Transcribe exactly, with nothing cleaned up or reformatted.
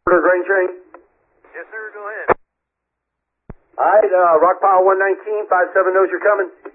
Grain train. Yes, sir. Go ahead. All right, uh, Rock Pile one nineteen, five seven knows you're coming.